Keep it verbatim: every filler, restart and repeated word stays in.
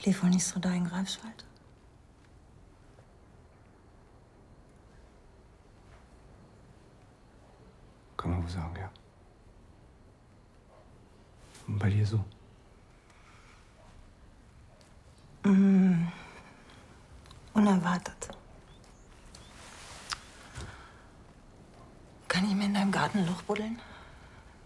Lief wohl nicht so da in Greifswald? Kann man wohl sagen, ja. Und bei dir so? Mm, unerwartet. Kann ich mir in deinem Garten ein Loch buddeln?